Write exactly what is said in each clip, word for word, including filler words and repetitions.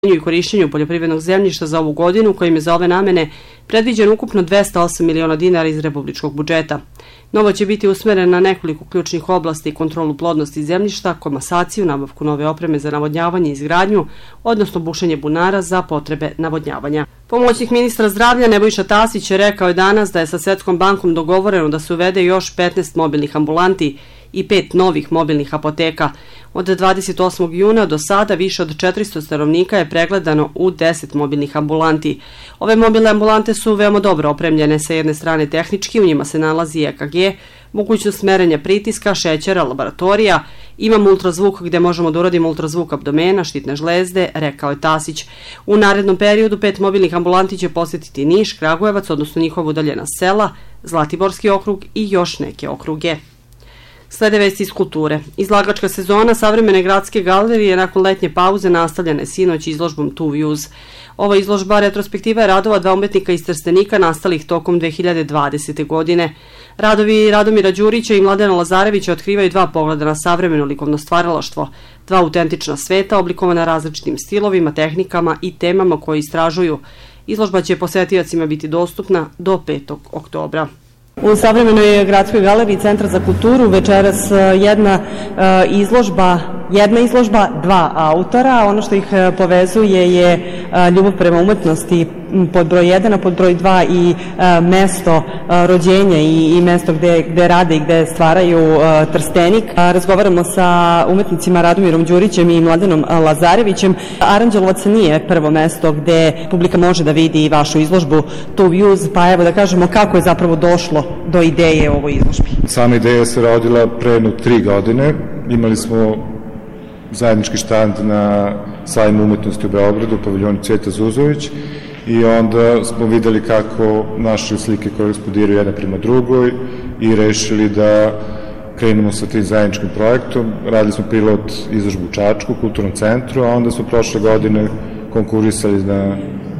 i korišćenju poljoprivrednog zemljišta za ovu godinu, kojim je za ove namene predviđeno ukupno dvesta osam miliona dinara iz republičkog budžeta. Novo će biti usmereno na nekoliko ključnih oblasti: kontrolu plodnosti zemljišta, komasaciju, nabavku nove opreme za navodnjavanje i izgradnju, odnosno bušenje bunara za potrebe navodnjavanja. Pomoćnik ministra zdravlja Nebojša Tasić je rekao je danas da je sa Svetskom bankom dogovoreno da se uvede još petnaest mobilnih ambulanti i pet novih mobilnih apoteka. Od dvadeset osmog juna do sada više od četiristo stanovnika je pregledano u deset mobilnih ambulanti. Ove mobilne ambulante su veoma dobro opremljene, sa jedne strane tehnički, u njima se nalazi E K G, mogućnost merenja pritiska, šećera, laboratorija, imamo ultrazvuk gde možemo da uradimo ultrazvuk abdomena, štitne žlezde, rekao je Tasić. U narednom periodu pet mobilnih ambulanti će posjetiti Niš, Kragujevac, odnosno njihova udaljena sela, Zlatiborski okrug i još neke okruge. Slede vesti iz kulture. Izlagačka sezona Savremene gradske galerije nakon letnje pauze nastavljena je sinoć izložbom Two Views. Ova izložba retrospektiva je radova dva umetnika iz Trstenika nastalih tokom dve hiljade dvadesete. godine. Radovi Radomira Đurića i Mladena Lazarevića otkrivaju dva pogleda na savremeno likovno stvaralaštvo, dva autentična sveta oblikovana različitim stilovima, tehnikama i temama koje istražuju. Izložba će posetiocima biti dostupna do petog oktobra. U Savremenoj gradskoj galeriji Centra za kulturu večeras jedna izložba, jedna izložba, dva autora. Ono što ih povezuje je ljubav prema umetnosti pod broj jedan, a pod broj dva i mesto rođenja i, i mesto gde, gde rade i gde stvaraju Trstenik. Razgovaramo sa umetnicima Radomirom Đurićem i Mladenom Lazarevićem. Aranđelovac nije prvo mesto gde publika može da vidi vašu izložbu Two Views, pa evo da kažemo kako je zapravo došlo do ideje o ovoj izložbi. Sama ideja se rodila pre jedno tri godine. Imali smo zajednički štand na sajmu umetnosti u Beogradu, u paviljonu Cvijeta Zuzović, i onda smo videli kako naše slike korespondiraju jedna prema drugoj i rešili da krenemo sa tim zajedničkim projektom. Radili smo pilot izložbu u Čačku, u kulturnom centru, a onda smo prošle godine konkurisali na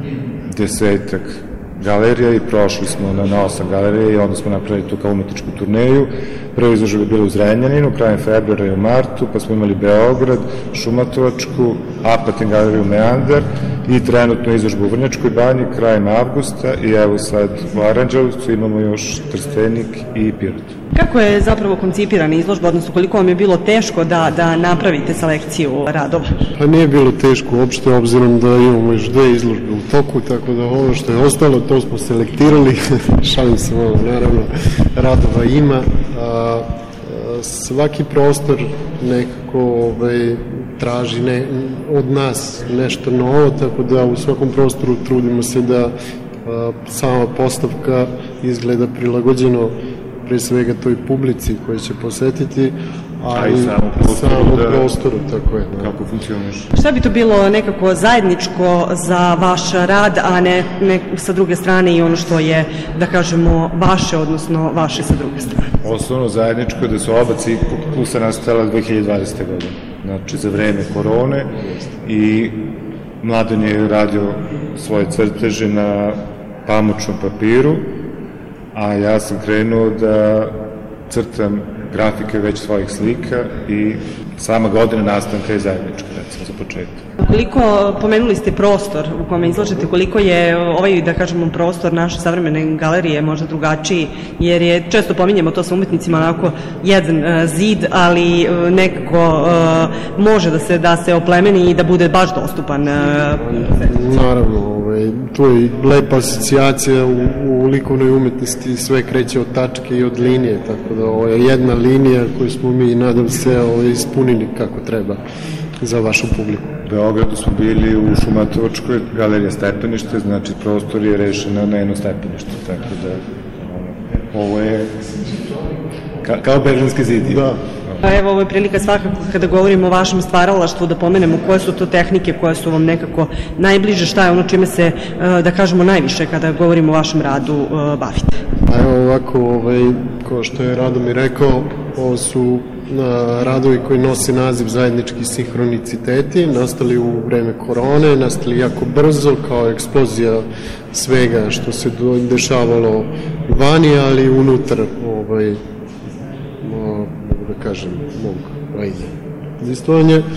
desetak galerija i prošli smo na, na osam galerija i onda smo napravili tu kao umetničku turneju. Prvo izložba je bila u Zrenjaninu, krajem februara i u martu, pa smo imali Beograd, Šumatovačku, Apatin galeriju Meandar i trenutno izložbu u Vrnjačkoj banji krajem avgusta i evo sad u Aranđelovcu imamo još Trstenik i Pirot. Kako je zapravo koncipirana izložba, odnosno koliko vam je bilo teško da, da napravite selekciju radova? Pa nije bilo teško uopšte, obzirom da imamo još dve izložbe u toku, tako da ono što je ostalo, to smo selektirali. Šalim se malo, naravno, radova ima. A, a, svaki prostor nekako ovaj, traži ne, od nas nešto novo, tako da u svakom prostoru trudimo se da a, sama postavka izgleda prilagođeno pre svega toj publici koji će posetiti, a i samo prostoru, da, prostoru tako je, da. Kako funkcioniš. Šta bi to bilo nekako zajedničko za vaš rad, a ne, ne sa druge strane i ono što je, da kažemo, vaše, odnosno vaše sa druge strane? Osnovno zajedničko je da su oba ciklusa nastala dve hiljade dvadesete. godine, znači za vreme korone, i Mladen je radio svoje crteže na pamučnom papiru, a ja sam krenuo da crtam grafike već svojih slika i sama godina nastanka je zajednička, recimo, za početak. Koliko, pomenuli ste prostor u kome izlažete, koliko je ovaj, da kažemo, prostor naše savremene galerije možda drugačiji, jer je, često pominjemo to sa umetnicima, onako jedan uh, zid, ali uh, nekako uh, može da se, da se oplemeni i da bude baš dostupan. Uh, Naravno, ovaj, tu je lepa asocijacija u, u likovnoj umetnosti, sve kreće od tačke i od linije, tako da ovo je jedna linija koju smo mi, nadam se, ovaj, ispunili kako treba za vašu publiku. U Beogradu smo bili u Šumatovačkoj, galerija Stepenište, znači prostor je rešena na jedno stepenište, tako da ono, ovo je ka, kao Berlinski zid. Da. Evo, ovo je prilika svakako kada govorimo o vašem stvaralaštvu da pomenemo koje su to tehnike koje su vam nekako najbliže, šta je ono čime se, da kažemo, najviše kada govorimo o vašem radu bavite. Pa evo ovako, ovaj, kao što je Radomir rekao, ovo su a, radovi koji nose naziv zajednički sinhroniciteti, nastali u vreme korone, nastali jako brzo kao eksplozija svega što se dešavalo vani, ali unutar ovaj, o, da kažem, mog ajde, existovanja.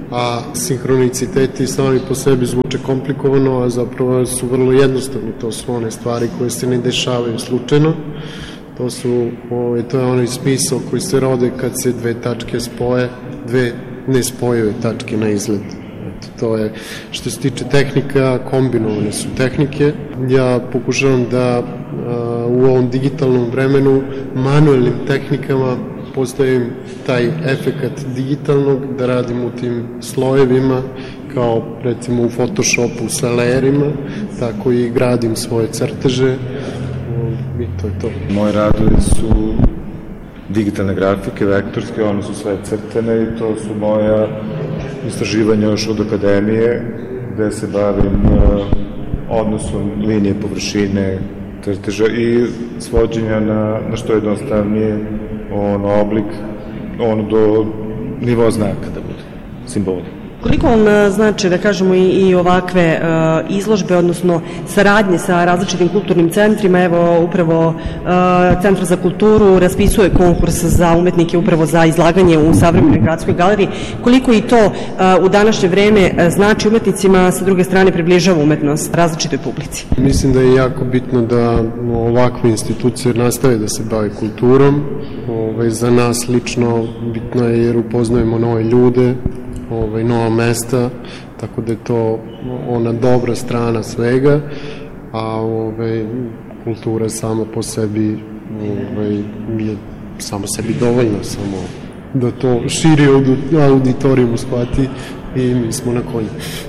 a sinhroniciteti sami po sebi zvuče komplikovano, a zapravo su vrlo jednostavni. To su one stvari koje se ne dešavaju slučajno. To su, ovaj, to je onaj smisao koji se rode kad se dve tačke spoje, dve nespojive tačke na izgled. Eto, to je, što se tiče tehnika, kombinovane su tehnike. Ja pokušavam da a, u ovom digitalnom vremenu manuelnim tehnikama postavim taj efekat digitalnog, da radim u tim slojevima, kao recimo u Photoshopu sa layerima, tako i gradim svoje crteže i to je to. Moji radovi su digitalne grafike, vektorske, one su sve crtene i to su moja istraživanja još od akademije, gde se bavim odnosom linije, površine, crteža i svođenja na, na što jednostavnije on oblik, on do nivoa znaka da bude, simbola. Koliko vam znači, da kažemo, i, i ovakve uh, izložbe, odnosno saradnje sa različitim kulturnim centrima? Evo, upravo uh, Centar za kulturu raspisuje konkurs za umetnike upravo za izlaganje u Savremenoj gradskoj galeriji. Koliko i to uh, u današnje vreme uh, znači umetnicima, sa druge strane približava umetnost različitoj publici? Mislim da je jako bitno da ovakve institucije nastave da se bave kulturom. Ove, za nas lično bitno je jer upoznajemo nove ljude, Ovaj, nova mesta, tako da je to ona dobra strana svega, a ovaj, kultura sama po sebi ovaj, je samo sebi dovoljna, samo da to širi auditorijumu shvati i mi smo na konju.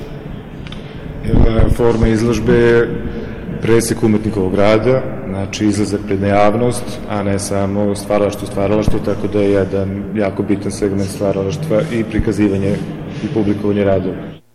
Forma izložbe je presek umetnikovog rada, znači izlazak pred javnost, a ne samo stvaralaštvo, stvaralaštvo, tako da je jedan jako bitan segment stvaralaštva i prikazivanje i publikovanje radova.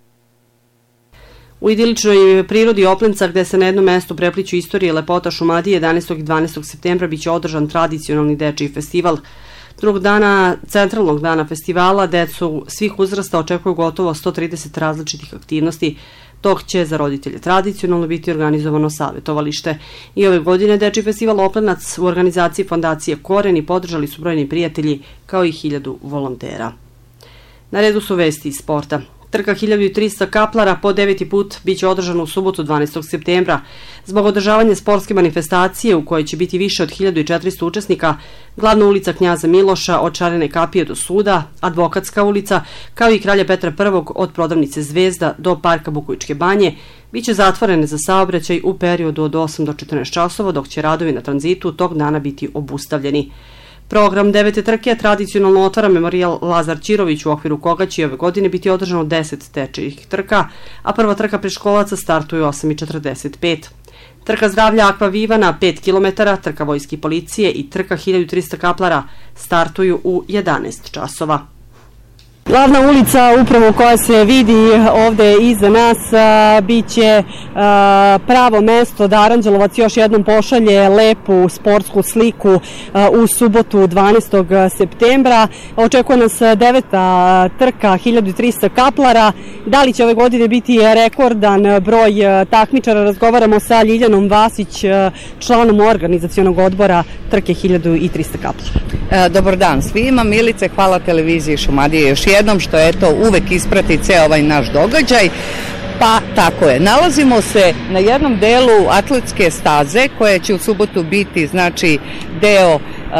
U idiličnoj prirodi Oplenca, gde se na jednom mestu prepliću istorije i lepota Šumadije, jedanaestog i dvanaestog septembra biće održan tradicionalni dečiji festival. Drugog dana, centralnog dana festivala, decu svih uzrasta očekuju gotovo sto trideset različitih aktivnosti, dok će za roditelje tradicionalno biti organizovano savjetovalište. I ove godine Dečiji festival Oplenac u organizaciji fondacije Koreni podržali su brojni prijatelji kao i hiljadu volontera. Na redu su vesti iz sporta. Trka hiljadu trista kaplara po deveti put biće održana u subotu dvanaestog septembra. Zbog održavanja sportske manifestacije u kojoj će biti više od hiljadu četiristo učesnika, glavna ulica Knjaza Miloša od Šarene kapije do suda, Advokatska ulica, kao i Kralja Petra prvog od prodavnice Zvezda do parka Bukovičke banje, biće zatvorene za saobraćaj u periodu od osam do četrnaest časova, dok će radovi na tranzitu tog dana biti obustavljeni. Program devete trke tradicionalno otvara Memorijal Lazar Ćirović, u okviru koga će ove godine biti održano deset dečijih trka, a prva trka predškolaca startuje u osam i četrdeset pet. Trka zdravlja Akva Vivana pet kilometara, trka vojske i policije i trka hiljadu trista kaplara startuju u jedanaest časova. Glavna ulica, upravo koja se vidi ovde iza nas, biće pravo mesto da Aranđelovac još jednom pošalje lepu sportsku sliku u subotu dvanaestog septembra. Očekuje nas deveta trka hiljadu trista kaplara. Da li će ove godine biti rekordan broj takmičara? Razgovaramo sa Ljiljanom Vasić, članom organizacionog odbora trke hiljadu trista kaplara. Dobar dan svima, Milice, hvala televiziji Šumadije još jednom što je to uvek isprati ceo ovaj naš događaj. Pa tako je, nalazimo se na jednom delu atletske staze koja će u subotu biti znači deo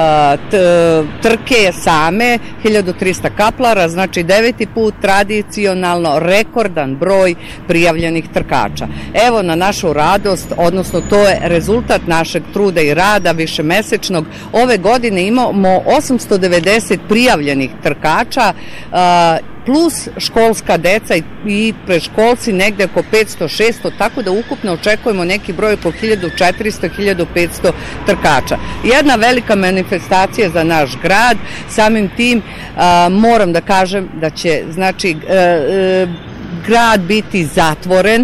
trke same, hiljadu trista kaplara, znači deveti put, tradicionalno rekordan broj prijavljenih trkača. Evo na našu radost, odnosno to je rezultat našeg truda i rada višemesečnog. Ove godine imamo osamsto devedeset prijavljenih trkača, plus školska deca i predškolci negde oko petsto šesto, tako da ukupno očekujemo neki broj oko hiljadu četiristo do hiljadu petsto trkača. Jedna velika manifestacija za naš grad, samim tim a, moram da kažem da će znači a, a, grad biti zatvoren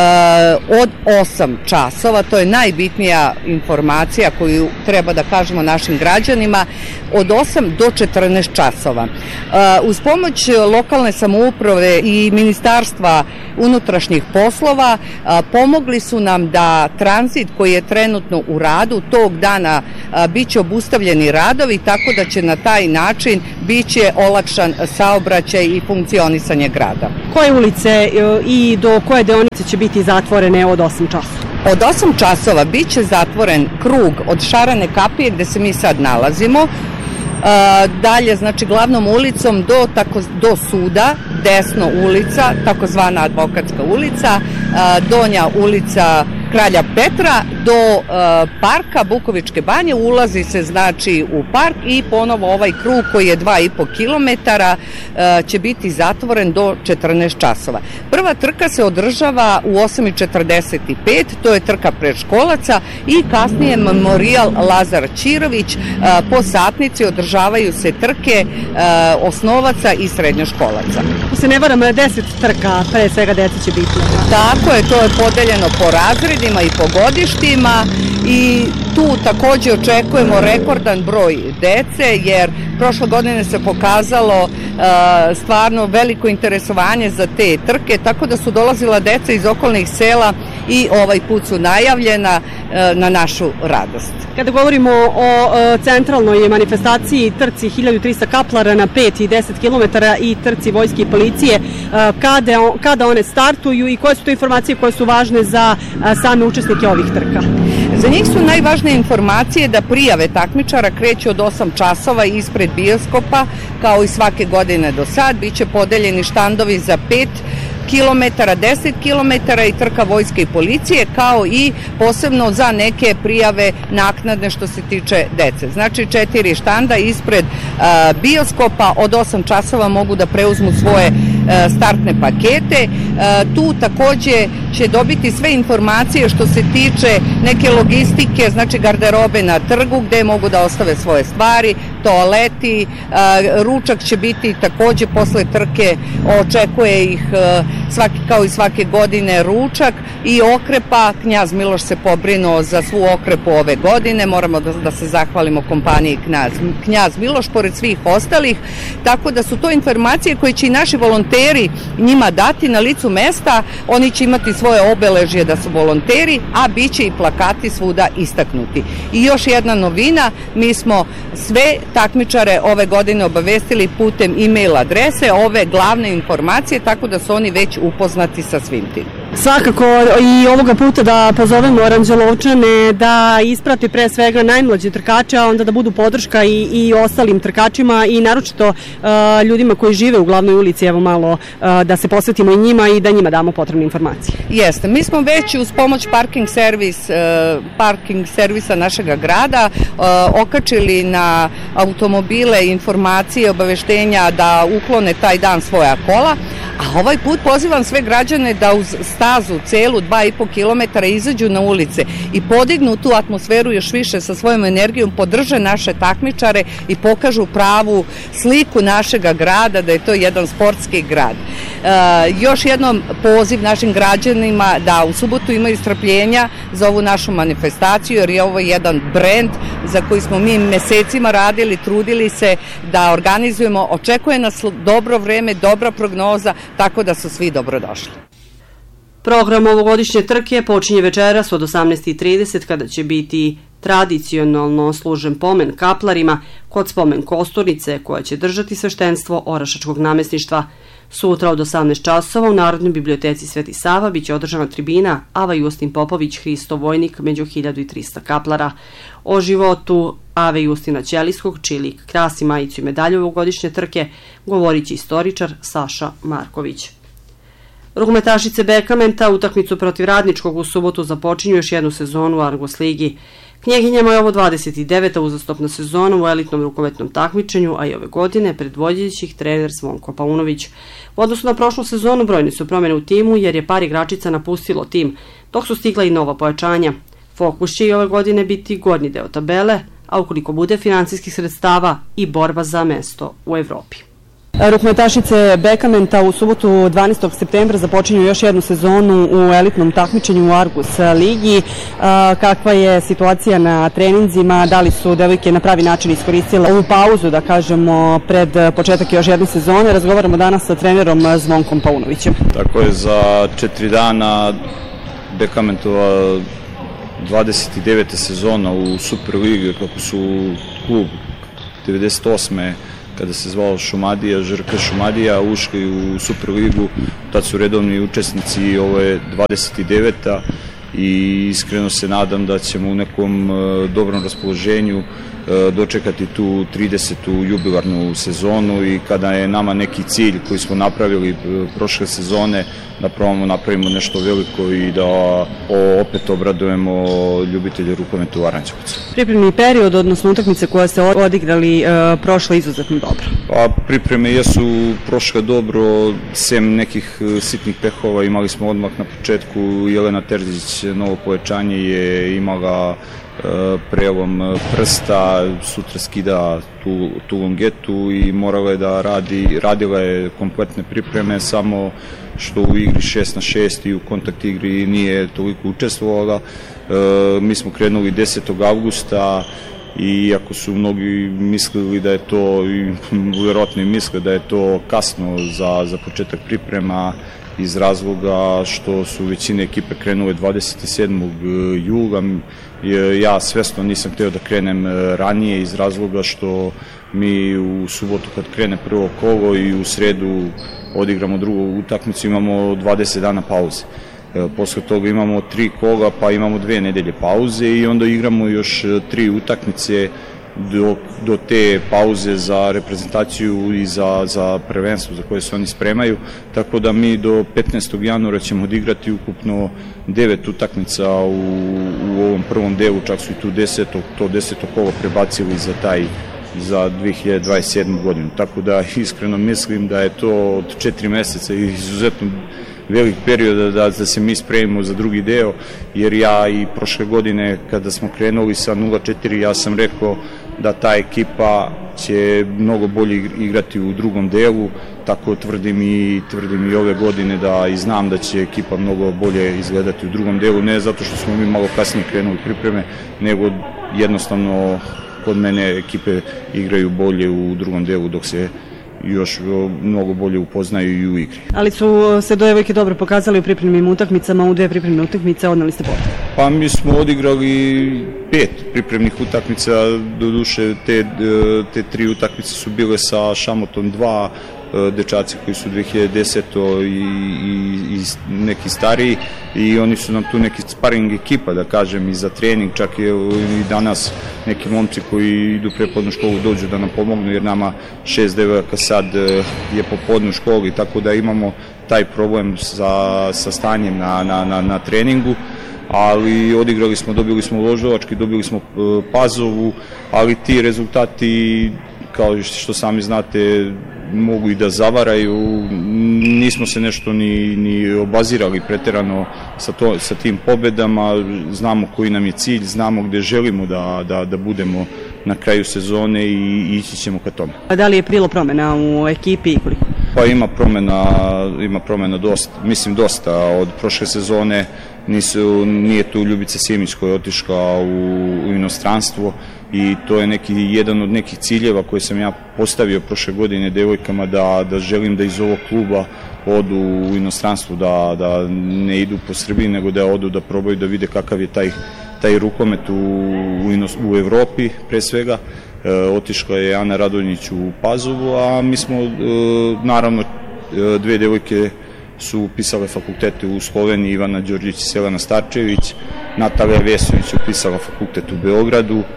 od osam časova, to je najbitnija informacija koju treba da kažemo našim građanima, od osam do četrnaest časova. Uz pomoć lokalne samouprave i Ministarstva unutrašnjih poslova pomogli su nam da tranzit koji je trenutno u radu, tog dana biće obustavljeni radovi, tako da će na taj način biće olakšan saobraćaj i funkcionisanje grada. Koje ulice i do koje deonice će biti zatvorene od osam časova? Od osam časova biće zatvoren krug od Šarane kapije gde se mi sad nalazimo, dalje, znači glavnom ulicom do, tako, do suda, desno ulica, takozvana Advokatska ulica, donja ulica Kralja Petra do e, parka Bukovičke banje, ulazi se znači u park i ponovo ovaj krug koji je dva i po kilometara e, će biti zatvoren do četrnaest časova. Prva trka se održava u osam i četrdeset pet, to je trka predškolaca i kasnije Memorijal Lazar Ćirović, e, po satnici održavaju se trke e, osnovaca i srednjoškolaca. Ako se ne varam, deset trka pre svega dece će biti. Tako je, to je podeljeno po razredu i po godištima i tu takođe očekujemo rekordan broj dece, jer prošle godine se pokazalo uh, stvarno veliko interesovanje za te trke, tako da su dolazila deca iz okolnih sela i ovaj put su najavljena uh, na našu radost. Kada govorimo o uh, centralnoj manifestaciji, trci hiljadu trista kaplara na pet i deset kilometara i trci vojske i policije, uh, kada, kada one startuju i koje su to informacije koje su važne za uh, same učesnike ovih trka? Za njih su najvažnije informacije da prijave takmičara kreću od osam časova ispred bioskopa, kao i svake godine do sad. Biće podeljeni štandovi za pet kilometara, deset kilometara i trka vojske i policije, kao i posebno za neke prijave naknadne što se tiče dece. Znači četiri štanda ispred a, bioskopa od osam časova mogu da preuzmu svoje a, startne pakete. A, tu takođe će dobiti sve informacije što se tiče neke logistike, znači garderobe na trgu gde mogu da ostave svoje stvari, toaleti, a, ručak će biti takođe posle trke, očekuje ih a, svaki, kao i svake godine ručak i okrepa. Knjaz Miloš se pobrinuo za svu okrepu ove godine, moramo da, da se zahvalimo kompaniji Knjaz, Knjaz Miloš pored svih ostalih, tako da su to informacije koje će i naši volonteri njima dati na licu mesta. Oni će imati svoje obeležje da su volonteri, a bit će i plakati svuda istaknuti. I još jedna novina, mi smo sve takmičare ove godine obavestili putem e-mail adrese, ove glavne informacije, tako da su oni već upoznati sa svim tim. Svakako i ovoga puta da pozovemo Aranđelovčane da isprate pre svega najmlađe trkače, a onda da budu podrška i, i ostalim trkačima i naročito uh, ljudima koji žive u glavnoj ulici, evo malo uh, da se posvetimo i njima i da njima damo potrebne informacije. Jeste, mi smo već uz pomoć parking servis, uh, parking servisa našega grada uh, okačili na automobile informacije, obaveštenja da uklone taj dan svoja kola, a ovaj put pozivam sve građane da uz stazu celu dva i po kilometara izađu na ulice i podignu tu atmosferu još više sa svojom energijom, podrže naše takmičare i pokažu pravu sliku našega grada, da je to jedan sportski grad. E, još jednom poziv našim građanima da u subotu imaju strpljenja za ovu našu manifestaciju, jer je ovo jedan brend za koji smo mi mesecima radili, trudili se da organizujemo. Očekuje nas dobro vreme, dobra prognoza, tako da su svi dobrodošli. Program ovogodišnje trke počinje večeras od osamnaest i trideset kada će biti tradicionalno služen pomen kaplarima kod spomen kosturnice koja će držati sveštenstvo Orašačkog namesništva. Sutra od osamnaest časova u Narodnoj biblioteci Sveti Sava biće održana tribina Ava Justin Popović, Hristo vojnik među hiljadu trista kaplara. O životu Ave Justina Ćelijskog, čiji lik krasi majicu i medalju ovogodišnje trke, govorit će istoričar Saša Marković. Rukometašice Bekamenta utakmicu protiv Radničkog u subotu započinju još jednu sezonu u Argos ligi. Knjeginjama je ovo dvadeset deveta uzastopna sezona u elitnom rukometnom takmičenju, a i ove godine predvodit ih trener Zvonko Paunović. U odnosu na prošlu sezonu brojne su promjene u timu jer je par igračica napustilo tim, dok su stigla i nova pojačanja. Fokus će i ove godine biti gornji deo tabele, a ukoliko bude financijskih sredstava i borba za mesto u Evropi. Rukometašice Bekamenta u subotu dvanaestog septembra započinju još jednu sezonu u elitnom takmičenju u Argus ligi. Kakva je situacija na treninzima? Da li su devojke na pravi način iskoristile ovu pauzu, da kažemo, pred početak još jedne sezone? Razgovaramo danas sa trenerom Zvonkom Paunovićem. Tako je, za četiri dana Bekamentova dvadeset deveta sezona u Superligi, kako su klub devedeset osme kada se zvao Šumadija, Ž R K Šumadija, ušli u Superligu, tad su redovni učesnici, ovo je dvadeset deveta i iskreno se nadam da ćemo u nekom dobrom raspoloženju dočekati tu tridesetu jubilarnu sezonu i kada je nama neki cilj koji smo napravili prošle sezone da probamo napravimo nešto veliko i da opet obradujemo ljubitelje rukometa u Aranđelovcu. Pripremni period, odnosno utakmice koje ste odigrali, prošle izuzetno dobro? Pa, pripreme jesu prošle dobro, sem nekih sitnih pehova. Imali smo odmah na početku, Jelena Terzić, novo pojačanje, je imala prelom prsta, sutra skida tu, tu longetu i morala je da radi, radila je kompletne pripreme, samo što u igri šest na šest i u kontakt igri nije toliko učestvovala. E, mi smo krenuli desetog avgusta i ako su mnogi mislili da je to, i vjerojatno i misle da je to kasno za, za početak priprema, iz razloga što su većine ekipe krenule dvadeset sedmog jula. Ja svesno nisam hteo da krenem ranije iz razloga što mi u subotu kad krene prvo kolo i u sredu odigramo drugu utakmicu, imamo dvadeset dana pauze. Posle toga imamo tri kola, pa imamo dve nedelje pauze i onda igramo još tri utakmice do, do te pauze za reprezentaciju i za, za prvenstvo za koje se oni spremaju, tako da mi do petnaestog januara ćemo odigrati ukupno devet utakmica u, u ovom prvom delu, čak su i tu deseto, to deseto kolo prebacili za taj za dve hiljade dvadeset sedmu godinu, tako da iskreno mislim da je to od četiri meseca izuzetno velik period da, da se mi spremimo za drugi deo, jer ja i prošle godine kada smo krenuli sa nula četiri, ja sam rekao da ta ekipa će mnogo bolje igrati u drugom delu, tako tvrdim i tvrdim i ove godine da i znam da će ekipa mnogo bolje izgledati u drugom delu, ne zato što smo mi malo kasnije krenuli pripreme, nego jednostavno kod mene ekipe igraju bolje u drugom delu dok se još mnogo bolje upoznaju i u igri. Ali su se devojke dobro pokazali u pripremnim utakmicama, u dve pripremne utakmice odneli ste pobedu. Pa mi smo odigrali pet pripremnih utakmica, doduše te, te tri utakmice su bile sa Šamotom dva, dečaci koji su dve hiljade desete i, i, i neki stariji i oni su nam tu neki sparing ekipa, da kažem, i za trening, čak je i danas neki momci koji idu prepodnu školu dođu da nam pomognu, jer nama šest devojaka sad je popodne u školi, tako da imamo taj problem sa, sa stanjem na, na, na, na treningu, ali odigrali smo, dobili smo Ložovački, dobili smo Pazovu, ali ti rezultati, kao što sami znate, mogu i da zavaraju. Nismo se nešto ni, ni obazirali preterano sa, to, sa tim pobedama, znamo koji nam je cilj, znamo gde želimo da, da, da budemo na kraju sezone i ići ćemo ka tome. A da li je bilo promena u ekipi i koliko? Pa ima promena, ima promena dosta, mislim dosta, od prošle sezone nisu, nije tu Ljubica Simić koja je otišla u, u inostranstvo i to je neki, jedan od nekih ciljeva koje sam ja postavio prošle godine devojkama, da, da želim da iz ovog kluba odu u inostranstvo, da, da ne idu po Srbiji, nego da odu da probaju da vide kakav je taj, taj rukomet u, u, inos, u Evropi pre svega. E, otišla je Ana Radonjić u Pazovu, a mi smo, e, naravno, dve devojke su upisale fakultete u Sloveniji, Ivana Đorđević i Selena Starčević, Natalija Vesović upisala fakultet u Beogradu, e,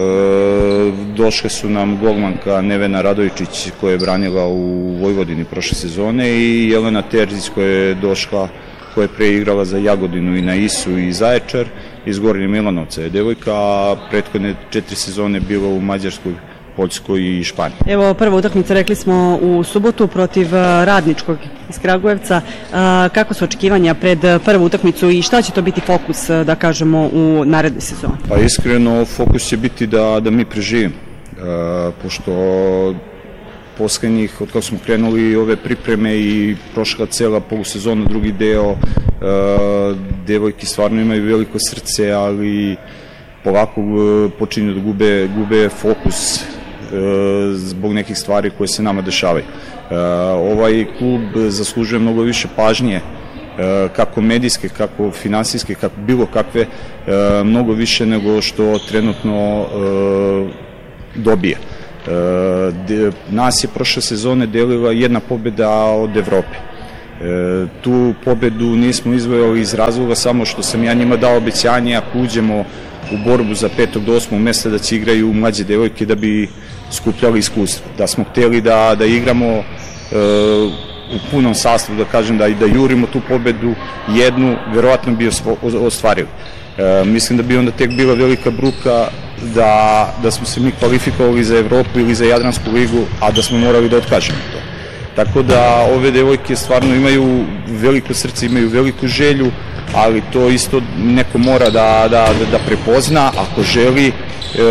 došle su nam golmanka Nevena Radovičić koja je branila u Vojvodini prošle sezone i Jelena Terzić koja je došla, koja je preigrala za Jagodinu i na Isu i Zaječar, iz Gornje Milanovca je devojka, a prethodne četiri sezone bila u Mađarskoj, Poljskoj i Španiji. Evo, prva utakmica, rekli smo, u subotu protiv Radničkog iz Kragujevca. Kako su očekivanja pred prvu utakmicu i šta će to biti fokus, da kažemo, u narednoj sezoni? Pa iskreno, fokus će biti da, da mi preživimo, pošto poslednjih, od kako smo krenuli ove pripreme i prošla cela polusezona, drugi deo, devojke stvarno imaju veliko srce, ali polako počinju da gube, gube fokus zbog nekih stvari koje se nama dešavaju. Ovaj klub zaslužuje mnogo više pažnje, kako medijske, kako finansijske, kako bilo kakve, mnogo više nego što trenutno dobije. Nas je prošle sezone delila jedna pobeda od Evrope. Tu pobedu nismo izvojali iz razloga samo što sam ja njima dao obećanje ako uđemo u borbu za petog do osmog mesta da će igraju mlađe devojke da bi skupljali iskustvo. Da smo hteli da, da igramo u punom sastavu, da kažem, da, da jurimo tu pobedu jednu, verovatno bi ostvarili. E, mislim da bi onda tek bila velika bruka da, da smo se mi kvalifikovali za Evropu ili za Jadransku ligu, a da smo morali da otkažemo to. Tako da ove devojke stvarno imaju veliko srce, imaju veliku želju, ali to isto neko mora da, da, da prepozna ako želi, e,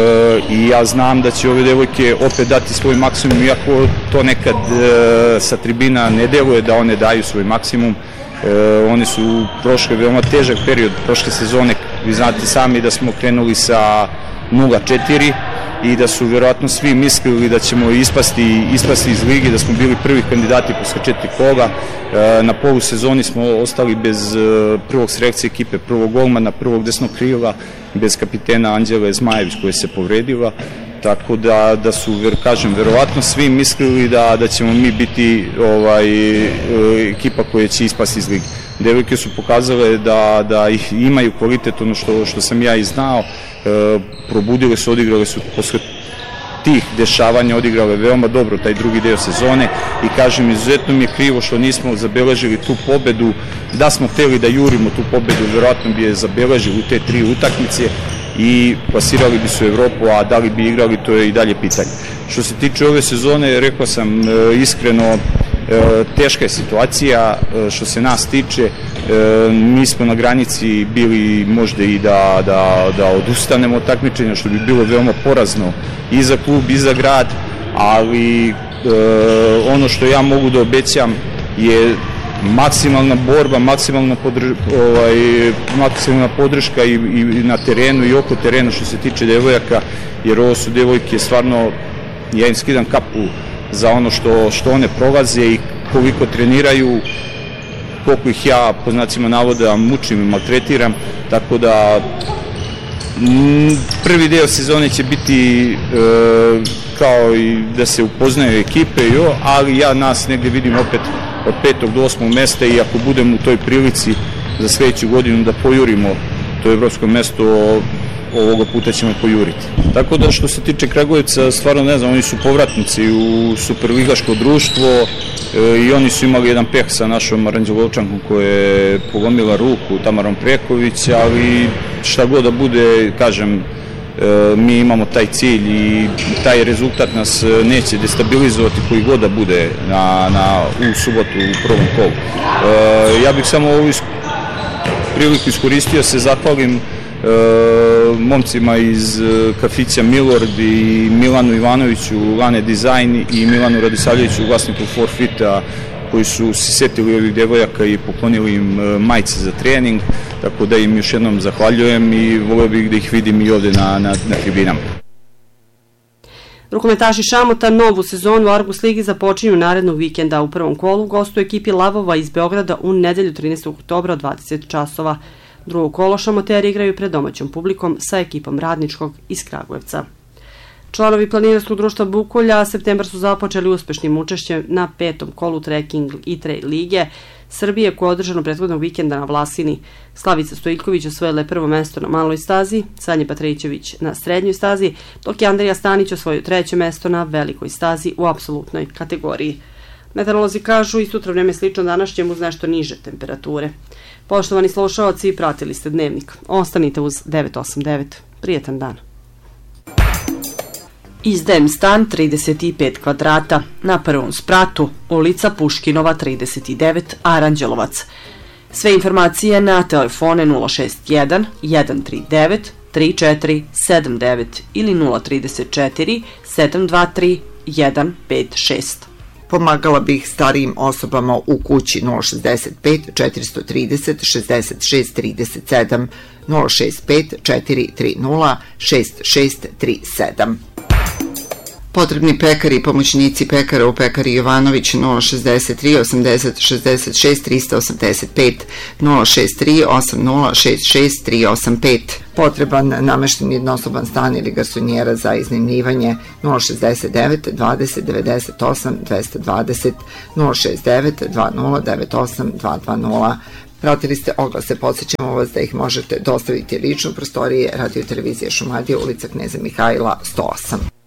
i ja znam da će ove devojke opet dati svoj maksimum, iako to nekad e, sa tribina ne deluje da one daju svoj maksimum. E, oni su prošli veoma težak period prošle sezone, vi znate sami da smo krenuli sa nula četiri i da su verovatno svi mislili da ćemo ispasti, ispasti iz ligi, da smo bili prvi kandidati posle četiri kola. E, na polusezoni smo ostali bez e, prvog selekcije ekipe, prvog golmana, prvog desnog krila, bez kapitena Anđele Zmajević koja se povredila, tako da, da su, ver, kažem, verovatno svi mislili da, da ćemo mi biti ovaj, e, ekipa koja će ispasti iz ligi. Devojke su pokazale da, da ih imaju kvalitet, ono što, što sam ja i znao, e, probudile su, odigrale su posle tih dešavanja, odigrale veoma dobro taj drugi deo sezone i kažem, izuzetno mi je krivo što nismo zabeležili tu pobedu. Da smo hteli da jurimo tu pobedu, verovatno bi je zabeležili u te tri utakmice i plasirali bi se u Evropu, a da li bi igrali, to je i dalje pitanje. Što se tiče ove sezone, rekao sam e, iskreno, E, teška je situacija što se nas tiče, e, mi smo na granici bili možda i da, da, da odustanemo od takmičenja, što bi bilo veoma porazno i za klub i za grad, ali e, ono što ja mogu da obećam je maksimalna borba, maksimalna, podrž, ovaj, maksimalna podrška i, i na terenu i oko terena što se tiče devojaka, jer ovo su devojke stvarno, ja im skidam kapu za ono što, što one prolaze i koliko treniraju, koliko ih ja po znacima navoda mučim i maltretiram, tako da m, prvi deo sezone će biti e, kao i da se upoznaju ekipe, jo, ali ja nas negde vidim opet od petog do osmog mesta i ako budemo u toj prilici za sledeću godinu da pojurimo to evropsko mesto, ovoga puta ćemo pojuriti. Tako da što se tiče Kragujevca, stvarno ne znam, oni su povratnici u superligaško društvo e, i oni su imali jedan peh sa našom Aranđelovčankom koja je polomila ruku, Tamarom Preković, ali šta god da bude, kažem, e, mi imamo taj cilj i taj rezultat nas neće destabilizovati koji god da bude na, na, u subotu u prvom kolu. E, ja bih samo ovu isk priliku iskoristio se zahvalim E, momcima iz e, kafića Milord i Milanu Ivanoviću, Lane Dizajn i Milanu Radisavljeviću, vlasniku Forfita, koji su se setili ovih devojaka i poklonili im e, majice za trening, tako da im još jednom zahvaljujem i voleo bih da ih vidim i ovde na, na, na tribinama. Rukometaši Šamota novu sezonu u Argus ligi započinju narednog vikenda. U prvom kolu gostuje ekipi Lavova iz Beograda u nedelju trinaestog oktobra od dvadeset časova. Drugo kolo šamoteri igraju pred domaćom publikom sa ekipom Radničkog iz Kragujevca. Članovi planinarskog društva Bukolja septembar su započeli uspešnim učešćem na petom kolu trekking i trail lige Srbije koje je održano prethodnog vikenda na Vlasini. Slavica Stojiljković osvojila prvo mesto na maloj stazi, Sanja Patrićević na srednjoj stazi, dok je Andrija Stanić osvojio treće mesto na velikoj stazi u apsolutnoj kategoriji. Meteorolozi kažu i sutra vreme slično današnjem uz nešto niže temperature. Poštovani slušaoci, pratili ste Dnevnik. Ostanite uz devet osam devet. Prijetan dan. Izdajem stan trideset pet kvadrata. Na prvom spratu, ulica Puškinova trideset devet, Aranđelovac. Sve informacije na telefone nula šest jedan, jedan tri devet, tri četiri sedam devet ili nula tri četiri, sedam dva tri, jedan pet šest. Pomagala bih starijim osobama u kući nula šezdeset pet četiristo trideset šezdeset šest trideset sedam, nula šezdeset pet četiri tri nula šest šest tri sedam. Potrebni pekari i pomoćnici pekara u pekari Jovanović nula šezdeset tri osamdeset šezdeset šest trista osamdeset pet, nula šezdeset tri osamdeset šest šest tri osam pet. Potreban namešten jednosoban stan ili garsonjera za iznajmljivanje nula šezdeset devet dvadeset devedeset osam dvesta dvadeset, nula šezdeset devet dvadeset devedeset osam dvesta dvadeset. Pratili ste oglase, podsjećamo vas da ih možete dostaviti lično u prostorije Radio Televizije Šumadija, ulica Kneza Mihajla sto osam.